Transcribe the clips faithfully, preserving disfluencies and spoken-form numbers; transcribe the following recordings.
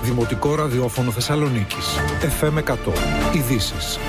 Δημοτικό Ραδιόφωνο Θεσσαλονίκης. εφ εμ εκατό. Ειδήσεις.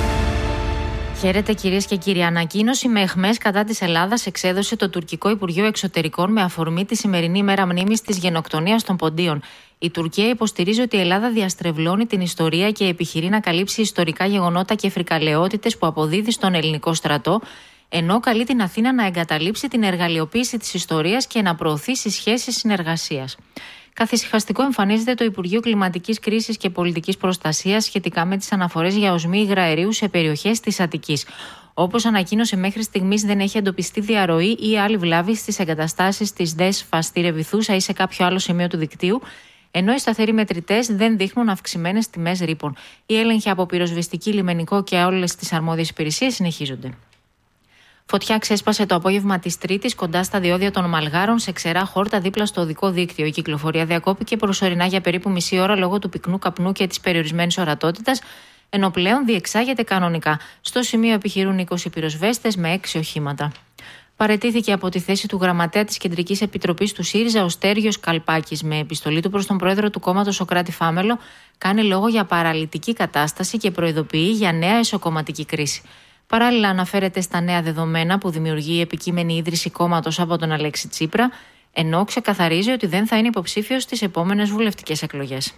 Χαίρετε κυρίες και κύριοι. Ανακοίνωση με αιχμές κατά της Ελλάδας εξέδωσε το τουρκικό Υπουργείο Εξωτερικών με αφορμή τη σημερινή ημέρα μνήμης της γενοκτονίας των Ποντίων. Η Τουρκία υποστηρίζει ότι η Ελλάδα διαστρεβλώνει την ιστορία και επιχειρεί να καλύψει ιστορικά γεγονότα και φρικαλαιότητες που αποδίδει στον ελληνικό στρατό, ενώ καλεί την Αθήνα να εγκαταλείψει την εργαλειοποίηση της ιστορίας και να προωθήσει σχέσεις συνεργασίας. Καθησυχαστικό εμφανίζεται το Υπουργείο Κλιματικής Κρίσης και Πολιτικής Προστασίας σχετικά με τις αναφορές για οσμή υγραερίου σε περιοχές της Αττικής. Όπως ανακοίνωσε, μέχρι στιγμής δεν έχει εντοπιστεί διαρροή ή άλλη βλάβη στις εγκαταστάσεις της ΔΕΣΦΑ στη Ρεβιθούσα ή σε κάποιο άλλο σημείο του δικτύου, ενώ οι σταθεροί μετρητές δεν δείχνουν αυξημένες τιμές ρήπων. Οι έλεγχοι από πυροσβεστική, λιμενικό και όλες τις αρμόδιες υπηρεσίες συνεχίζονται. Φωτιά ξέσπασε το απόγευμα της Τρίτης κοντά στα διόδια των Μαλγάρων σε ξερά χόρτα δίπλα στο οδικό δίκτυο. Η κυκλοφορία διακόπηκε προσωρινά για περίπου μισή ώρα λόγω του πυκνού καπνού και της περιορισμένης ορατότητας, ενώ πλέον διεξάγεται κανονικά. Στο σημείο επιχειρούν είκοσι πυροσβέστες με έξι οχήματα. Παραιτήθηκε από τη θέση του γραμματέα της Κεντρικής Επιτροπής του ΣΥΡΙΖΑ ο Στέργιος Καλπάκης. Με επιστολή του προς τον πρόεδρο του κόμματος Σωκράτη Φάμελο, κάνει λόγο για παραλυτική κατάσταση και προειδοποιεί για νέα εσωκομματική κρίση. Παράλληλα, αναφέρεται στα νέα δεδομένα που δημιουργεί η επικείμενη ίδρυση κόμματος από τον Αλέξη Τσίπρα, ενώ ξεκαθαρίζει ότι δεν θα είναι υποψήφιος στις επόμενες βουλευτικές εκλογές.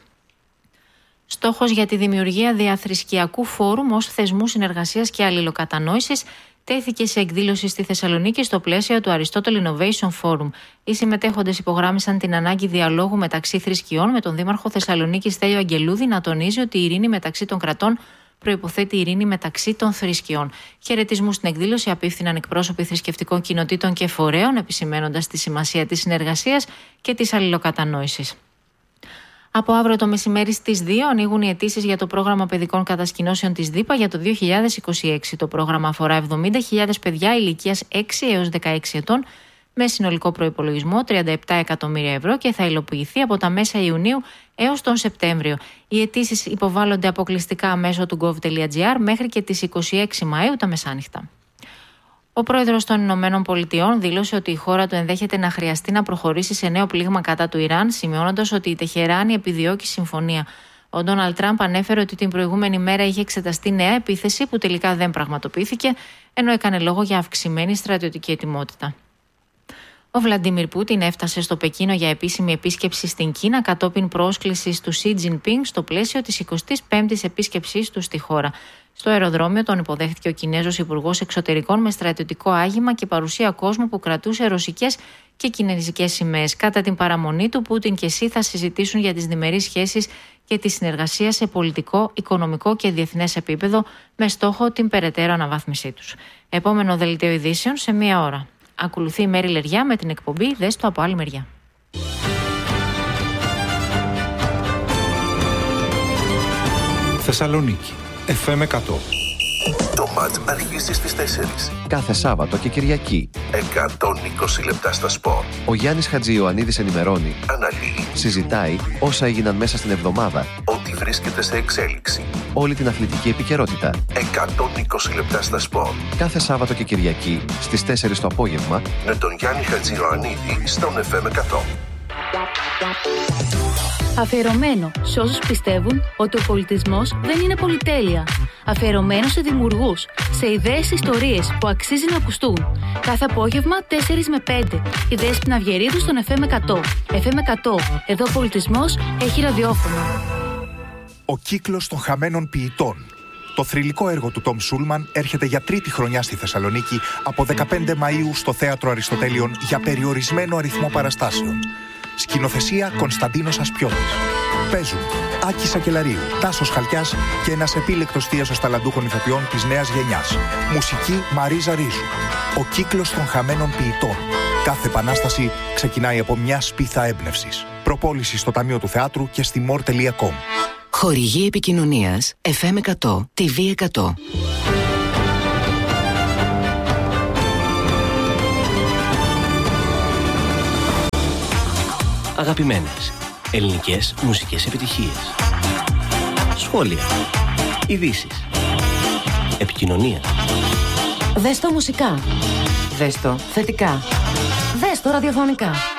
Στόχος για τη δημιουργία διαθρησκειακού φόρουμ ως θεσμού συνεργασίας και αλληλοκατανόησης τέθηκε σε εκδήλωση στη Θεσσαλονίκη στο πλαίσιο του Aristotle Innovation Forum. Οι συμμετέχοντες υπογράμμισαν την ανάγκη διαλόγου μεταξύ θρησκειών, με τον Δήμαρχο Θεσσαλονίκης Στέλιο Αγγελούδη να τονίζει ότι η ειρήνη μεταξύ των κρατών προϋποθέτει ειρήνη μεταξύ των θρησκειών. Χαιρετισμού στην εκδήλωση απίφθηναν εκπρόσωποι θρησκευτικών κοινοτήτων και φορέων, επισημαίνοντας τη σημασία της συνεργασίας και της αλληλοκατανόησης. Από αύριο το μεσημέρι στις δύο ανοίγουν οι αιτήσεις για το πρόγραμμα παιδικών κατασκηνώσεων της ΔΥΠΑ για το δύο χιλιάδες είκοσι έξι. Το πρόγραμμα αφορά εβδομήντα χιλιάδες παιδιά ηλικίας έξι έως δεκαέξι ετών, με συνολικό προϋπολογισμό τριάντα επτά εκατομμύρια ευρώ και θα υλοποιηθεί από τα μέσα Ιουνίου έως τον Σεπτέμβριο. Οι αιτήσεις υποβάλλονται αποκλειστικά μέσω του gov τελεία gr μέχρι και τις είκοσι έξι Μαΐου τα μεσάνυχτα. Ο πρόεδρος των Ηνωμένων Πολιτειών δήλωσε ότι η χώρα του ενδέχεται να χρειαστεί να προχωρήσει σε νέο πλήγμα κατά του Ιράν, σημειώνοντας ότι η Τεχεράνη επιδιώκει συμφωνία. Ο Ντόναλντ Τραμπ ανέφερε ότι την προηγούμενη μέρα είχε εξεταστεί νέα επίθεση που τελικά δεν πραγματοποιήθηκε, ενώ έκανε λόγο για αυξημένη στρατιωτική ετοιμότητα. Ο Βλαντίμιρ Πούτιν έφτασε στο Πεκίνο για επίσημη επίσκεψη στην Κίνα κατόπιν πρόσκλησης του Σι Τζινπίνγκ στο πλαίσιο της εικοστής πέμπτης επίσκεψής του στη χώρα. Στο αεροδρόμιο τον υποδέχτηκε ο Κινέζος Υπουργός Εξωτερικών με στρατιωτικό άγημα και παρουσία κόσμου που κρατούσε ρωσικές και κινέζικες σημαίες. Κατά την παραμονή του, Πούτιν και Σι θα συζητήσουν για τις διμερείς σχέσεις και τη συνεργασία σε πολιτικό, οικονομικό και διεθνές επίπεδο, με στόχο την περαιτέρω αναβάθμισή τους. Επόμενο δελτίο ειδήσεων σε μία ώρα. Ακολουθεί η Μέρη Λεριά με την εκπομπή «Δες το από άλλη μεριά». Θεσσαλονίκη, εφ εμ εκατό. Το μάτς αρχίζει στις τέσσερις. Κάθε Σάββατο και Κυριακή. εκατόν είκοσι λεπτά στα σπορ. Ο Γιάννης Χατζιωαννίδης ενημερώνει, αναλύει, συζητάει όσα έγιναν μέσα στην εβδομάδα, ό,τι βρίσκεται σε εξέλιξη, όλη την αθλητική επικαιρότητα. εκατόν είκοσι λεπτά στα σπορ. Κάθε Σάββατο και Κυριακή στις τέσσερις το απόγευμα με τον Γιάννη Χατζιωαννίδη στον εφ εμ εκατό. Αφιερωμένο σε όσους πιστεύουν ότι ο πολιτισμός δεν είναι πολυτέλεια. Αφιερωμένο σε δημιουργούς, σε ιδέες, ιστορίες που αξίζει να ακουστούν. Κάθε απόγευμα τέσσερις με πέντε. Η Δέσποινα Αυγερίδου στον εφ εμ εκατό. εφ εμ εκατό. Εδώ ο πολιτισμός έχει ραδιόφωνο. Ο κύκλος των χαμένων ποιητών. Το θρυλικό έργο του Τόμ Σούλμαν έρχεται για τρίτη χρονιά στη Θεσσαλονίκη από δεκαπέντε Μαΐου στο Θέατρο Αριστοτέλειων για περιορισμένο αριθμό παραστάσεων. Σκηνοθεσία Κωνσταντίνος Ασπιώτης. Παίζουν Άκης Σακελαρίου, Τάσος Χαλκιάς και ένας επίλεκτος θίασος ταλαντούχων ηθοποιών της νέας γενιάς. Μουσική Μαρίζα Ρίζου. Ο κύκλος των χαμένων ποιητών. Κάθε επανάσταση ξεκινάει από μια σπίθα έμπνευσης. Προπόληση στο Ταμείο του Θεάτρου και στη μορ τελεία κομ. Χορηγή επικοινωνίας εφ εμ εκατό, τι βι εκατό. Αγαπημένες ελληνικές μουσικές επιτυχίες. Σχόλια. Ειδήσεις. Επικοινωνία. Δες το μουσικά. Δες το θετικά. Δες το ραδιοφωνικά.